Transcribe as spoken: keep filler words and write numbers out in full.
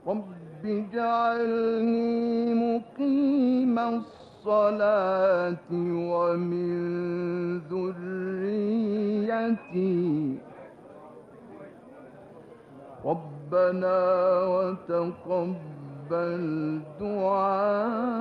رب اجعلني مقيم الصلاة ومن ذريتي ربنا وتقبل دعاء